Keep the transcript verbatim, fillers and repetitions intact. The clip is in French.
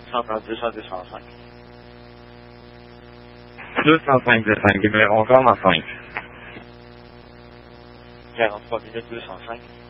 cent trente, deux cents, deux cent cinq. deux cent cinq, deux cent cinq, encore dans cinq. quarante-trois minutes, deux cent cinq.